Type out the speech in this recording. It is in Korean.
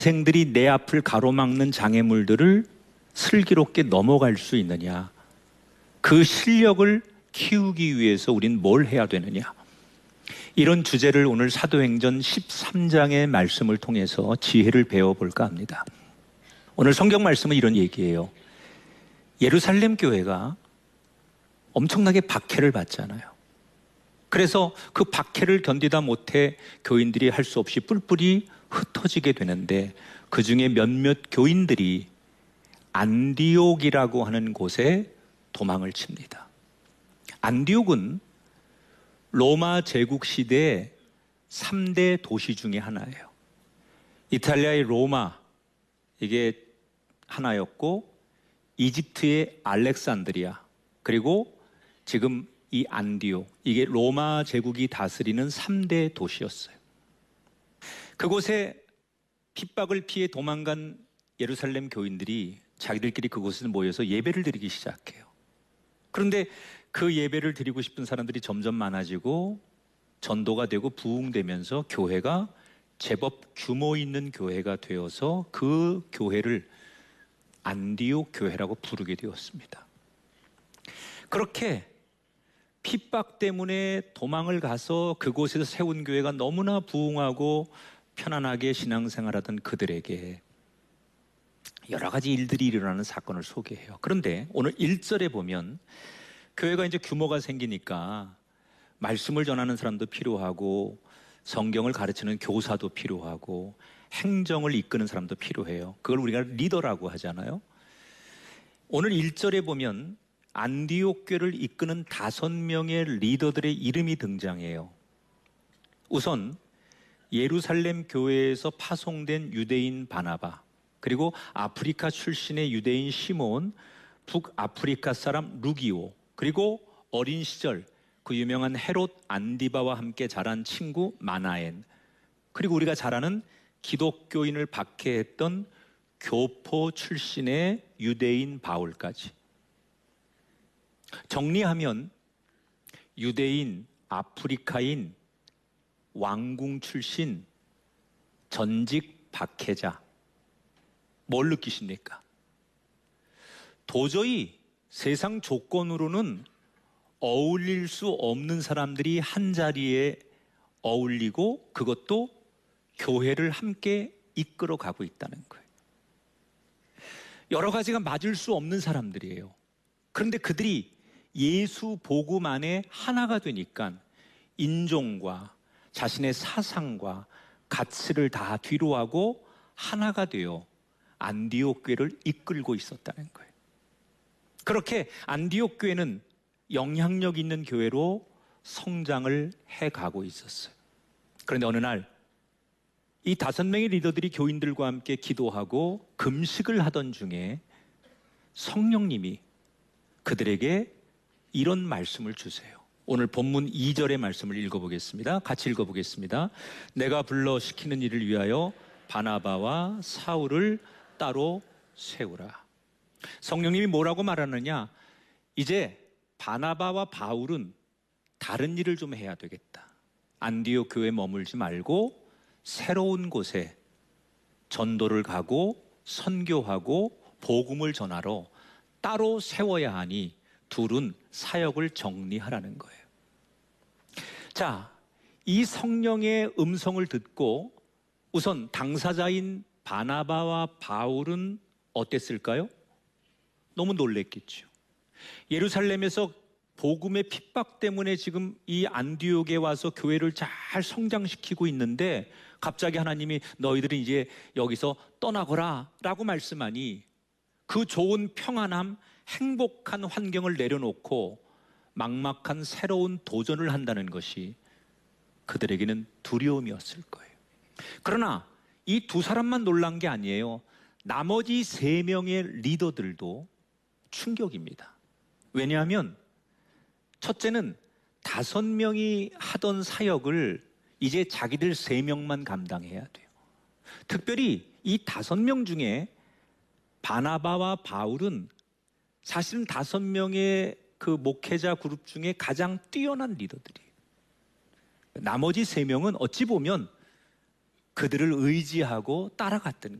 학생들이 내 앞을 가로막는 장애물들을 슬기롭게 넘어갈 수 있느냐, 그 실력을 키우기 위해서 우린 뭘 해야 되느냐, 이런 주제를 오늘 사도행전 13장의 말씀을 통해서 지혜를 배워볼까 합니다. 오늘 성경 말씀은 이런 얘기예요. 예루살렘 교회가 엄청나게 박해를 받잖아요. 그래서 그 박해를 견디다 못해 교인들이 할 수 없이 뿔뿔이 흩어지게 되는데, 그 중에 몇몇 교인들이 안디옥이라고 하는 곳에 도망을 칩니다. 안디옥은 로마 제국 시대의 3대 도시 중에 하나예요. 이탈리아의 로마, 이게 하나였고, 이집트의 알렉산드리아, 그리고 지금 이 안디옥, 이게 로마 제국이 다스리는 3대 도시였어요. 그곳에 핍박을 피해 도망간 예루살렘 교인들이 자기들끼리 그곳에 모여서 예배를 드리기 시작해요. 그런데 그 예배를 드리고 싶은 사람들이 점점 많아지고 전도가 되고 부흥되면서 교회가 제법 규모 있는 교회가 되어서 그 교회를 안디옥 교회라고 부르게 되었습니다. 그렇게 핍박 때문에 도망을 가서 그곳에서 세운 교회가 너무나 부흥하고 편안하게 신앙생활하던 그들에게 여러 가지 일들이 일어나는 사건을 소개해요. 그런데 오늘 1절에 보면 교회가 이제 규모가 생기니까 말씀을 전하는 사람도 필요하고 성경을 가르치는 교사도 필요하고 행정을 이끄는 사람도 필요해요. 그걸 우리가 리더라고 하잖아요. 오늘 1절에 보면 안디옥 교회를 이끄는 5명의 리더들의 이름이 등장해요. 우선 예루살렘 교회에서 파송된 유대인 바나바, 그리고 아프리카 출신의 유대인 시몬, 북아프리카 사람 루기오, 그리고 어린 시절 그 유명한 헤롯 안디바와 함께 자란 친구 마나엔, 그리고 우리가 잘 아는 기독교인을 박해했던 교포 출신의 유대인 바울까지. 정리하면 유대인, 아프리카인, 왕궁 출신, 전직 박해자. 뭘 느끼십니까? 도저히 세상 조건으로는 어울릴 수 없는 사람들이 한자리에 어울리고 그것도 교회를 함께 이끌어 가고 있다는 거예요. 여러 가지가 맞을 수 없는 사람들이에요. 그런데 그들이 예수 복음 안에 하나가 되니까 인종과 자신의 사상과 가치를 다 뒤로하고 하나가 되어 안디옥 교회를 이끌고 있었다는 거예요. 그렇게 안디옥 교회는 영향력 있는 교회로 성장을 해가고 있었어요. 그런데 어느 날 이 5명의 리더들이 교인들과 함께 기도하고 금식을 하던 중에 성령님이 그들에게 이런 말씀을 주세요. 오늘 본문 2절의 말씀을 읽어보겠습니다. 같이 읽어보겠습니다. 내가 불러 시키는 일을 위하여 바나바와 사울을 따로 세우라. 성령님이 뭐라고 말하느냐? 이제 바나바와 바울은 다른 일을 좀 해야 되겠다. 안디옥 교회에 머물지 말고 새로운 곳에 전도를 가고 선교하고 복음을 전하러 따로 세워야 하니 둘은 사역을 정리하라는 거예요. 자, 이 성령의 음성을 듣고 우선 당사자인 바나바와 바울은 어땠을까요? 너무 놀랬겠죠. 예루살렘에서 복음의 핍박 때문에 지금 이 안디옥에 와서 교회를 잘 성장시키고 있는데 갑자기 하나님이 너희들이 이제 여기서 떠나거라 라고 말씀하니 그 좋은 평안함, 행복한 환경을 내려놓고 막막한 새로운 도전을 한다는 것이 그들에게는 두려움이었을 거예요. 그러나 이 2사람만 놀란 게 아니에요. 나머지 3명의 리더들도 충격입니다. 왜냐하면 첫째는 5명이 하던 사역을 이제 자기들 3명만 감당해야 돼요. 특별히 이 5명 중에 바나바와 바울은 사실은 5명의 그 목회자 그룹 중에 가장 뛰어난 리더들이에요. 나머지 3명은 어찌 보면 그들을 의지하고 따라갔던